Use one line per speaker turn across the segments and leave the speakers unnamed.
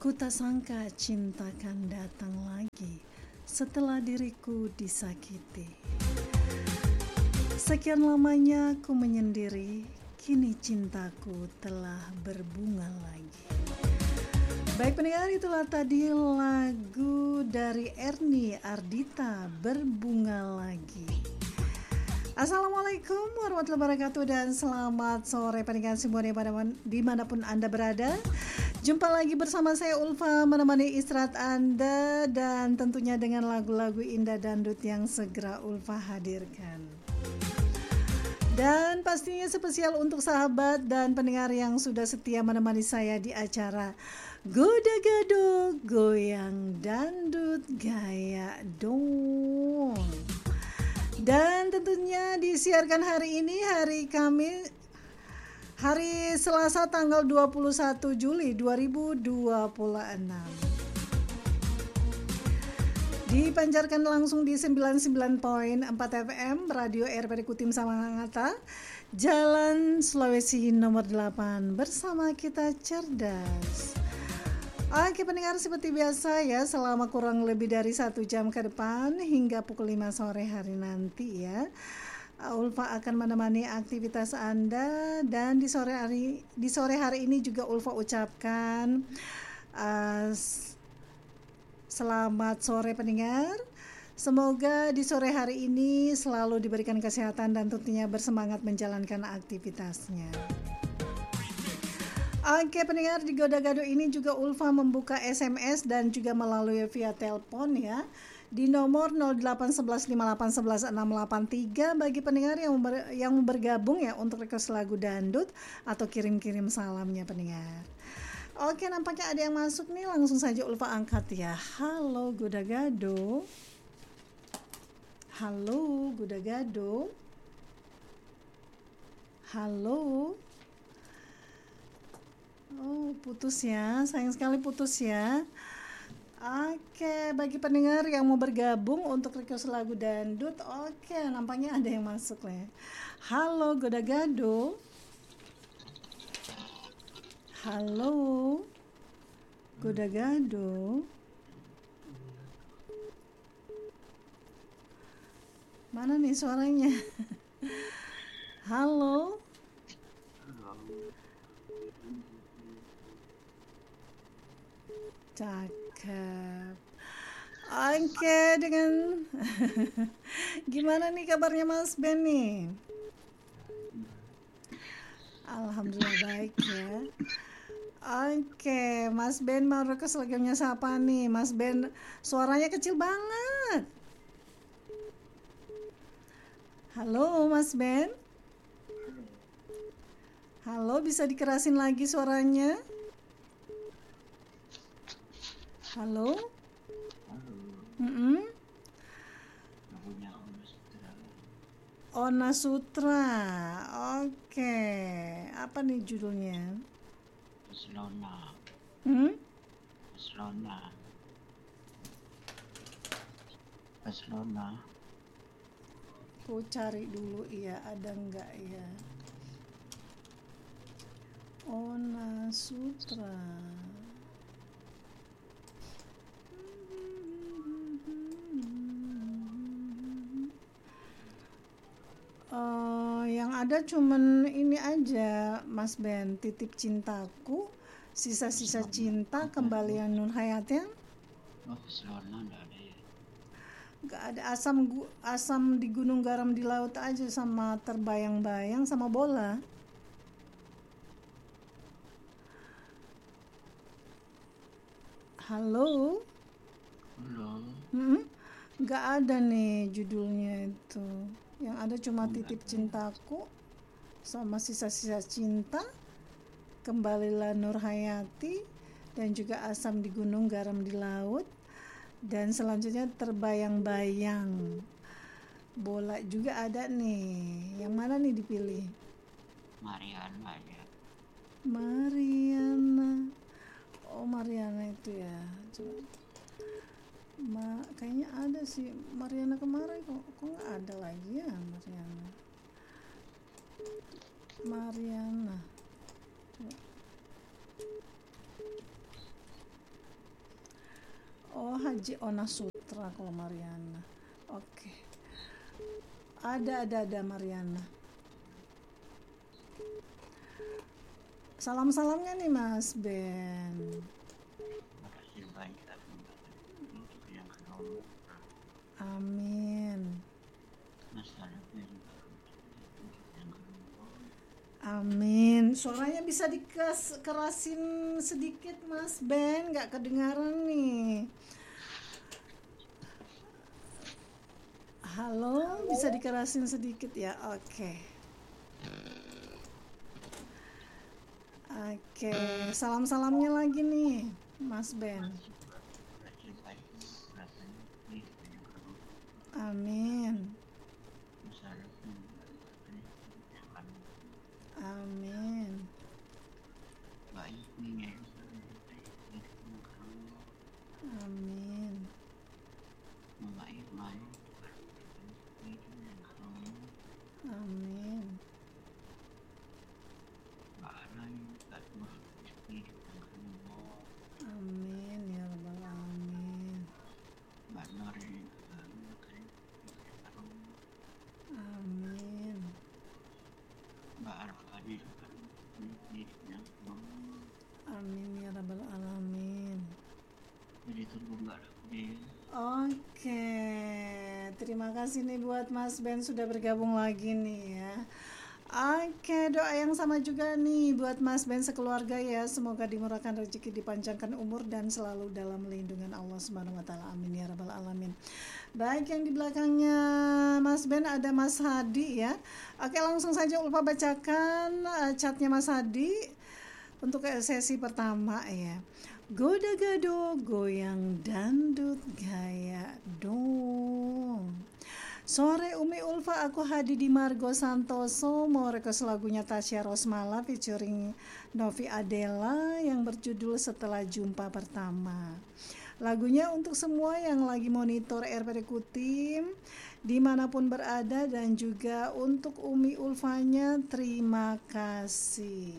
Ku tak sangka cinta kan datang lagi setelah diriku disakiti. Sekian lamanya ku menyendiri, kini cintaku telah berbunga lagi. Baik pendengar, itulah tadi lagu dari Erni Ardita, Berbunga Lagi. Assalamualaikum warahmatullahi wabarakatuh dan selamat sore pendengar semuanya dimanapun Anda berada. Jumpa lagi bersama saya Ulfa menemani istirahat Anda dan tentunya dengan lagu-lagu indah dangdut yang segera Ulfa hadirkan. Dan pastinya spesial untuk sahabat dan pendengar yang sudah setia menemani saya di acara Goda Gado Goyang Dangdut Gaya Dong. Dan tentunya disiarkan hari ini, hari Kamis, hari Selasa tanggal 21 Juli 2026. Dipancarkan langsung di 99.4 FM Radio RPD Kutim Samangata, Jalan Sulawesi nomor 8, bersama kita cerdas. Oke pendengar, seperti biasa ya, selama kurang lebih dari 1 jam ke depan hingga pukul 5 sore hari nanti ya, Ulfa akan menemani aktivitas Anda. Dan di sore hari ini juga Ulfa ucapkan selamat sore pendengar. Semoga di sore hari ini selalu diberikan kesehatan dan tentunya bersemangat menjalankan aktivitasnya. Oke pendengar, di Goda Gado ini juga Ulfa membuka SMS dan juga melalui via telepon ya, di nomor 0811581163 bagi pendengar yang bergabung ya untuk request lagu dangdut atau kirim-kirim salamnya pendengar. Oke, nampaknya ada yang masuk nih, langsung saja Ulfa angkat ya. Halo Goda Gado. Halo Goda Gado. Halo. Oh, putus ya, sayang sekali putus ya. Oke, bagi pendengar yang mau bergabung untuk request lagu dangdut, oke, nampaknya ada yang masuk ya. Halo Goda Gado. Halo Goda Gado. Mana nih suaranya? Halo. Cakep. Oke, dengan gimana nih kabarnya Mas Ben nih? Alhamdulillah baik ya. Oke, Mas Ben mau request lagunya siapa nih? Mas Ben suaranya kecil banget. Halo Mas Ben. Halo, bisa dikerasin lagi suaranya? Halo? Ona Sutra. Oke. Apa nih judulnya?
Barcelona. Barcelona.
Aku cari dulu ya, ada enggak ya? Ona Sutra. Yang ada cuman ini aja Mas Ben, Titip Cintaku, Sisa-sisa Cinta, Kembalian Nur Hayati.
Barcelona enggak ada ya.
Gak ada. Asam di gunung, garam di laut aja, sama Terbayang-bayang, sama Bola. Halo? Gak ada nih judulnya itu. Yang ada cuma Titip Cintaku sama Sisa-sisa Cinta, Kembalilah Nur Hayati, dan juga Asam di Gunung Garam di Laut, dan selanjutnya Terbayang-bayang. Bola juga ada nih. Yang mana nih dipilih?
Mariana ya.
Mariana. Oh, Mariana itu ya. Coba. Kayaknya ada sih Mariana kemarin, kok nggak ada lagi ya Mariana. Coba. Haji Ona Sutra kalau Mariana. Oke. Ada Mariana. Salam-salamnya nih Mas Ben.
Makasih banyak untuk yang kedua.
Amin.
Masalahnya juga untuk yang kedua.
Amin. Suaranya bisa dikerasin sedikit Mas Ben, nggak kedengaran nih. Halo, bisa dikerasin sedikit ya? Oke. Oke, salam-salamnya lagi nih Mas Ben.
Makasih baik rasanya untuk yang kedua.
Amin.
Masalahnya juga yang kedua.
Amin.
Baik nih ya. Baik yang kedua.
Amin.
Baik baik. Yang kedua.
Amin. Amin ya rabbal alamin. Amin. Amin ya rabbal alamin. Oke, terima kasih nih buat Mas Ben sudah bergabung lagi nih ya. Oke, doa yang sama juga nih buat Mas Ben sekeluarga ya. Semoga dimurahkan rezeki, dipanjangkan umur dan selalu dalam lindungan Allah Subhanahu wa taala. Amin ya rabbal alamin. Baik, yang di belakangnya Mas Ben ada Mas Hadi ya. Oke, langsung saja lupa bacakan chatnya Mas Hadi untuk sesi pertama ya. Goda gado goyang dandut gaya dong. Sore Umi Ulfa, aku Hadi di Margo Santoso mau request lagunya Tasya Rosmala featuring Novi Adela yang berjudul Setelah Jumpa Pertama. Lagunya untuk semua yang lagi monitor RPD Kutim dimanapun berada, dan juga untuk Umi Ulfanya terima kasih.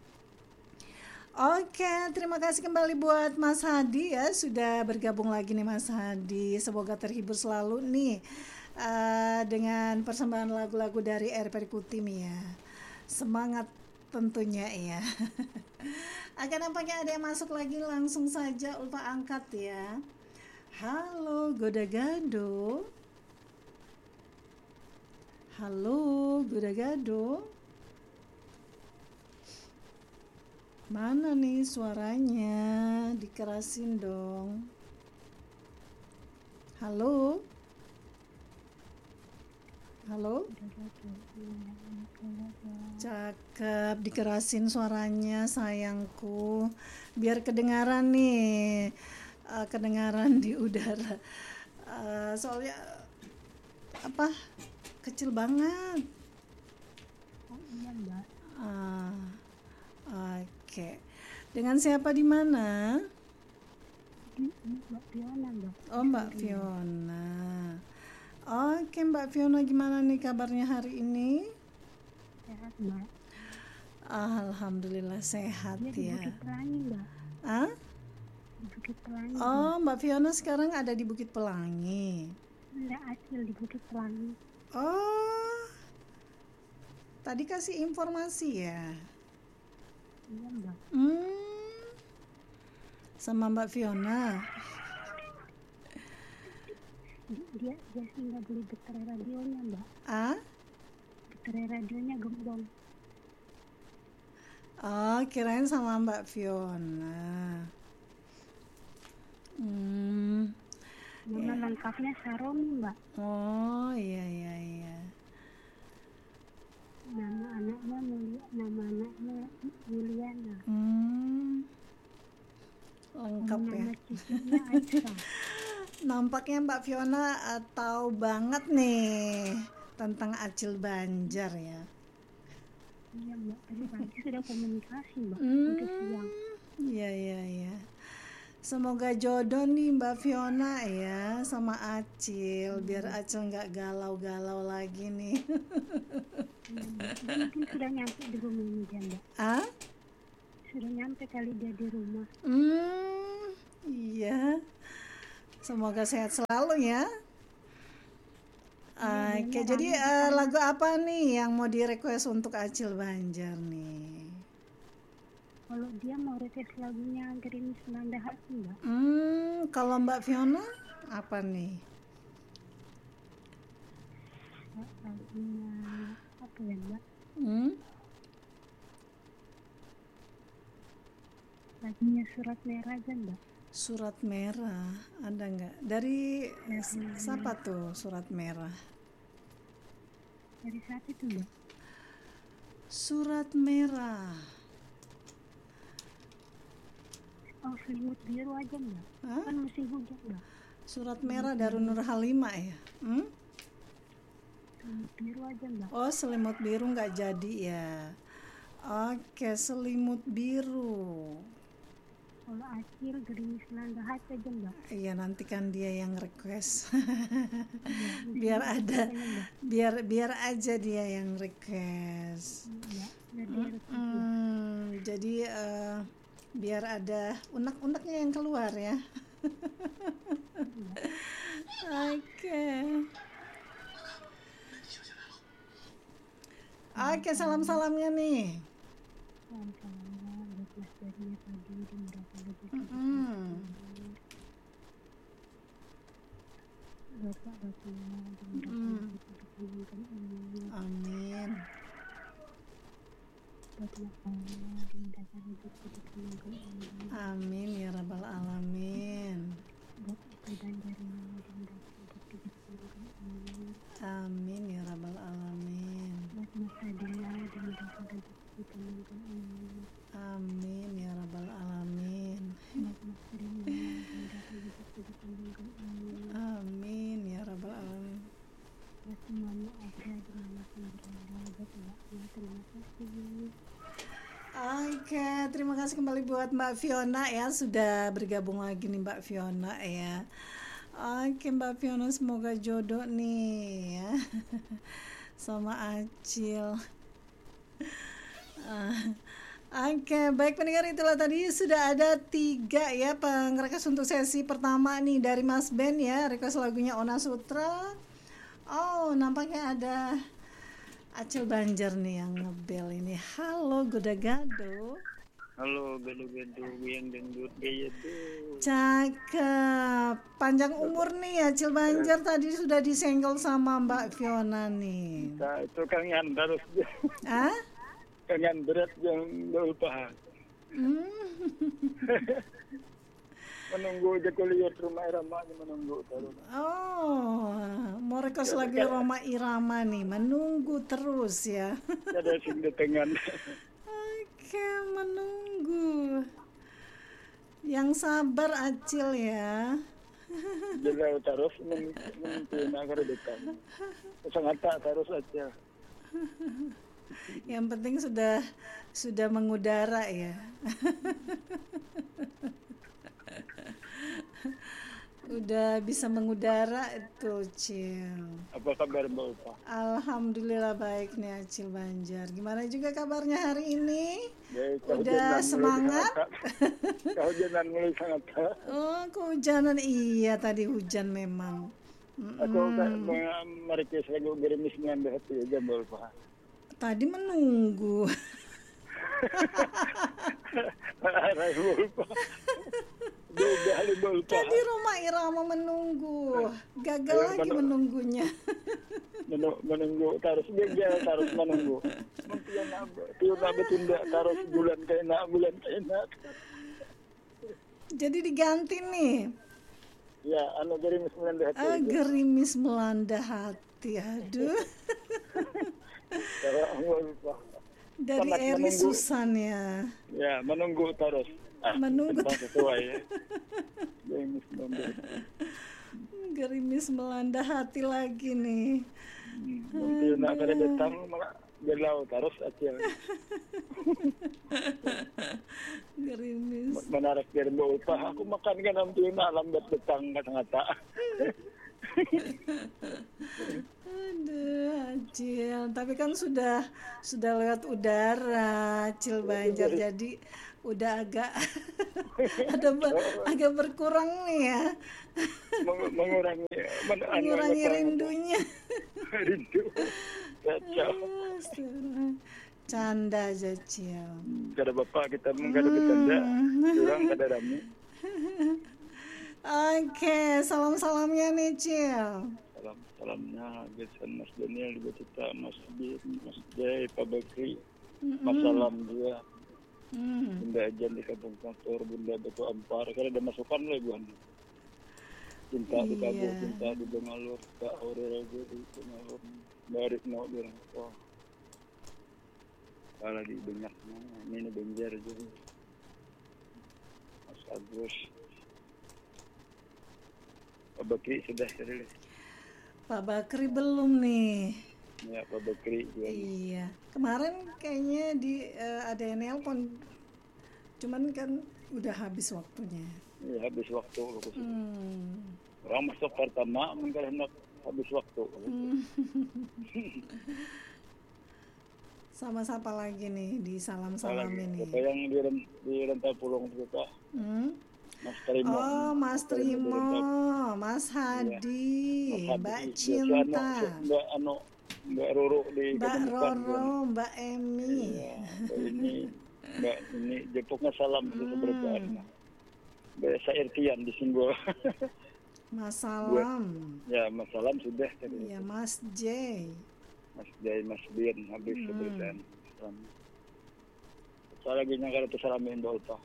Oke, terima kasih kembali buat Mas Hadi ya, sudah bergabung lagi nih Mas Hadi. Semoga terhibur selalu nih dengan persembahan lagu-lagu dari RPD Kutim ya. Semangat tentunya ya. Akan nampaknya ada yang masuk lagi, langsung saja Ulfa angkat ya. Halo Goda Gado. Halo Goda Gado. Mana nih suaranya? Dikerasin dong. Halo? Halo? Cakep, dikerasin suaranya sayangku. Biar kedengaran nih. Kedengaran di udara. Soalnya apa? Kecil banget.
Oh iya Mbak.
Oke. Dengan siapa di mana?
Mbak Fiona Mbak.
Oh Mbak Fiona. Oke Mbak Fiona, gimana nih kabarnya hari ini?
Sehat Mbak.
Alhamdulillah sehat
Dia di
ya.
Bukit Pelangi Mbak.
Ah?
Di Bukit Pelangi.
Oh Mbak Fiona sekarang ada di Bukit Pelangi.
Mbak Acil di Bukit Pelangi.
Oh, tadi kasih informasi ya.
Iya Mbak.
Sama Mbak Fiona.
Dia sih nggak beli baterai radionya Mbak.
Ah?
Baterai radionya gembong.
Oh, kirain sama Mbak Fiona.
Nama lengkapnya Saromi Mbak.
Oh iya.
Nama anaknya Yuliana.
Lengkap ya.
Nama cucunya Aisyah.
Nampaknya Mbak Fiona tahu banget nih tentang Acil Banjar ya.
Iya Mbak, tadi pagi sudah komunikasi Mbak. Untuk siang.
Iya. Semoga jodoh nih Mbak Fiona ya sama Acil, biar Acil nggak galau-galau lagi nih.
Mungkin sudah nyampe di rumah ini dia Mbak.
Ah?
Sudah nyampe kali dia di rumah.
Iya. Semoga sehat selalu ya. Oke,
Iya,
jadi
amin.
lagu apa nih yang mau di request untuk Acil Banjar nih?
Kalau dia mau request lagunya Gerimis Melanda Hati, Mbak.
Kalau Mbak Fiona apa nih?
Lagunya apa ya, Mbak?
Hmm?
Lagunya Surat Merah aja, Mbak.
Surat Merah ada nggak? Dari siapa tuh Surat Merah?
Dari saat itu, Mbak.
Surat Merah.
Oh, Selimut Biru aja, Mbak.
Hah?
Kan musim hujan, Mbak.
Surat Merah dari Nur Halimah ya?
Selimut Biru aja, Mbak.
Oh, Selimut Biru nggak jadi ya? Oke, Selimut Biru.
Kalau Acil Gerimis Melanda Hati aja, Mbak.
Iya, nanti kan dia yang request.
Iya,
biar ada,
Mbak.
biar aja dia yang request.
Iya, biar dia request, Mbak.
Jadi biar ada unek-uneknya yang keluar ya. Oke. Oke, salam-salamnya nih.
Salam-salamnya buat Mas Darinya tadi dimudahkan rezeki. Bapak-bapaknya dimudahkan rezeki.
Amin.
Buat makanya dimudahkan rezeki.
Amin ya rabbal alamin.
Buat Ibu dan Darinya dimudahkan rezeki.
Amin ya rabbal alamin.
Buat Mas Darinya dimudahkan rezeki.
Amin ya rabbal alamin.
Buat Mas Darinya dimudahkan rezeki.
Amin ya rabbal alamin.
Buat semuanya ada di mana pun berada. Buat Mbaknya terima kasih.
Oke, terima kasih kembali buat Mbak Fiona ya, sudah bergabung lagi nih Mbak Fiona ya. Oke Mbak Fiona, semoga jodoh nih ya sama Acil. Oke, baik pendengar, itulah tadi sudah ada 3 ya pengrequest untuk sesi pertama nih dari Mas Ben ya, request lagunya Ona Sutra. Oh, nampaknya ada Acil Banjar nih yang ngebel ini. Halo Goda-Gado.
Halo, gado-gado yang dangdut gaya tuh.
Cakep. Panjang umur nih Acil Banjar, tadi sudah disenggol sama Mbak Fiona nih.
Nah, itu kangen terus.
Ah?
Kangen berat yang lupa. Menunggu aja kuliah rumah Irama menunggu terus.
Oh, mau request lagu Roma Irama nih, menunggu terus ya.
Ada sing di tengah.
Oke, menunggu. Yang sabar Acil ya.
Jalan terus menunggu nagar dekat. Sangat tak terus aja.
Yang penting sudah mengudara ya. Udah bisa mengudara itu, Cil.
Apa kabar Mbak Upa?
Alhamdulillah baik nih Acil Banjar. Gimana juga kabarnya hari ini?
Baik,
Udah semangat?
Kehujanan mulai sangat.
Oh, kehujanan, iya tadi hujan memang.
Aku mereka lagu gerimis dengan hati aja Mbak Upa.
Tadi menunggu. Tadi Roma Irama menunggu, gagal lagi menunggunya.
Menunggu terus dia terus menunggu. Tiuna bertindak terus bulan ke enak.
Jadi diganti nih.
Ya, gerimis melanda hati.
Gerimis melanda hati, aduh. Dari Eri Susan ya.
Ya, menunggu terus.
Menunggu
sesuai ya.
Gerimis melanda hati lagi nih.
Nanti nak pada datang malah belau terus aja.
Gerimis.
Menarik dari Mbak Upah. Aku makan kan nanti nak lambat datang kata-kata.
Aduh, Acil. Tapi kan sudah lewat udara, Acil Banjar. Jadi udah agak agak berkurang nih ya,
mengurangi
mengurangi rindunya.
rindu kacau.
Astaga. Canda aja Cil.
Kada bapak kita mengkada bercanda, kurang kada rame.
Oke, salam-salamnya nih Cil.
Salamnya Gesan Mas Daniel juga kita Mas Bin, Mas Jai, Pak Bakri, Mas Salam juga. Bunda Ajan di Kampung Kantor, Bunda Batu Ampar, karena ada masukan lah Ibu Hani. Cinta di Kabur, cinta di Bengalur, Kak Aurel juga di Bengalur, Mbak Ritno bilang, wah, kalau di banyaknya, ini Benjar juga, Mas Agus, Pak Bakri sudah serius.
Pak Bakri belum nih.
Ya, Pak Bakri juga.
Iya, kemarin kayaknya ada yang nelpon, cuman kan udah habis waktunya.
Ya, habis waktu. Orang masuk pertama, mungkin hendak habis waktu.
Sama siapa lagi nih di salam-salam ini?
Siapa yang di Rentau Pulung juga? Mas Trimo.
Oh, Mas Trimo, Mas Hadi,
ya.
Mbak Cinta,
Mbak Roro di
Mbak Roro, Mbak Emi.
Ya, Mbak ini jemputnya salam di keberadaannya. Mbak Sairtian di Singgol.
Mas Salam.
Ya, Mas Salam sudah tadi.
Ya, Mas J.
Mas Jai, Mas Bin, habis keberadaan. Saya lagi yang kada tersalamin doa.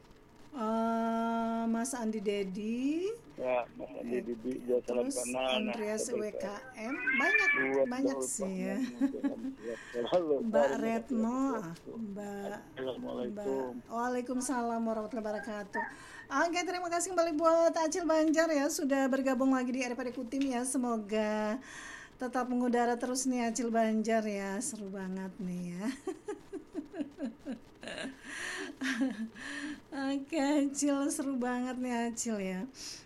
Mas Andi Dedi.
Ya, Mas Andi Dedi, dia salam
Terus
kanan.
Andreas WKM, banyak sih ya. Mbak Retno,
Assalamualaikum.
Waalaikumsalam warahmatullahi wabarakatuh. Oke, terima kasih kembali buat Acil Banjar ya, sudah bergabung lagi di RPD Kutim ya. Semoga tetap mengudara terus nih Acil Banjar ya, seru banget nih ya. Oke, Acil, seru banget nih Acil ya.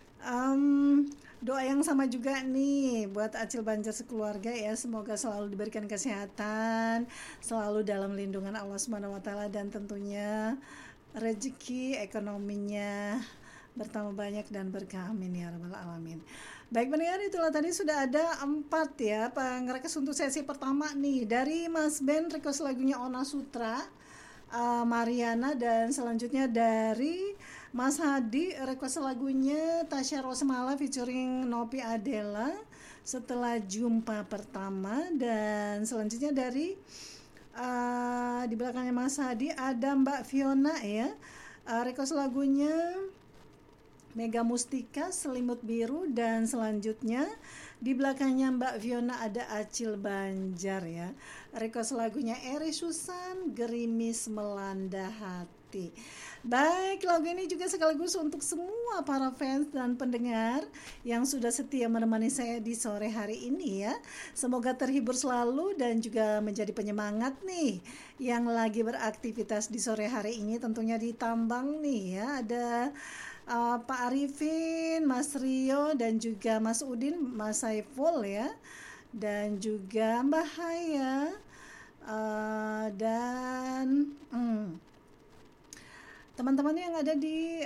Doa yang sama juga nih buat Acil Banjar sekeluarga ya, semoga selalu diberikan kesehatan, selalu dalam lindungan Allah Subhanahu wa taala, dan tentunya rezeki ekonominya bertambah banyak dan berkah, amin ya rabbal alamin. Baik pendengar, itulah tadi sudah ada 4 ya pengrequest untuk sesi pertama nih dari Mas Ben, request lagunya Ona Sutra, Mariana, dan selanjutnya dari Mas Hadi request lagunya Tasya Rosmala featuring Nopi Adela, Setelah Jumpa Pertama, dan selanjutnya dari di belakangnya Mas Hadi ada Mbak Fiona ya, request lagunya Mega Mustika Selimut Biru, dan selanjutnya di belakangnya Mbak Fiona ada Acil Banjar ya, request lagunya Eri Susan Gerimis Melanda Hati. Baik, lagu ini juga sekaligus untuk semua para fans dan pendengar yang sudah setia menemani saya di sore hari ini ya. Semoga terhibur selalu dan juga menjadi penyemangat nih yang lagi beraktivitas di sore hari ini, tentunya di tambang nih ya. Ada Pak Arifin, Mas Rio, dan juga Mas Udin, Mas Saiful ya, dan juga Mbak Haya, dan teman-teman yang ada di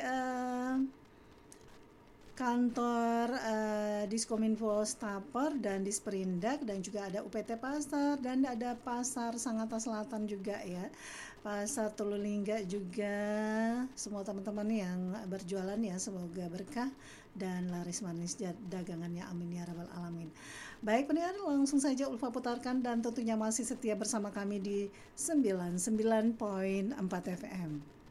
kantor Diskominfo Staper dan Disperindak, dan juga ada UPT Pasar, dan ada Pasar Sangatta Selatan juga ya, Pasar Tululingga juga. Semua teman-teman yang berjualan ya, semoga berkah dan laris manis dagangannya, amin ya rabbal alamin. Baik pendengar, langsung saja Ulfa putarkan, dan tentunya masih setia bersama kami di 99.4 FM.